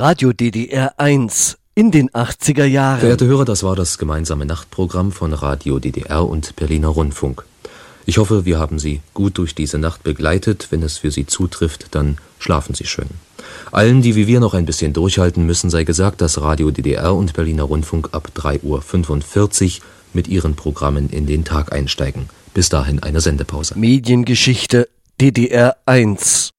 Radio DDR 1 in den 80er Jahren. Verehrte Hörer, das war das gemeinsame Nachtprogramm von Radio DDR und Berliner Rundfunk. Ich hoffe, wir haben Sie gut durch diese Nacht begleitet. Wenn es für Sie zutrifft, dann schlafen Sie schön. Allen, die wie wir noch ein bisschen durchhalten müssen, sei gesagt, dass Radio DDR und Berliner Rundfunk ab 3:45 Uhr mit ihren Programmen in den Tag einsteigen. Bis dahin eine Sendepause. Mediengeschichte DDR 1.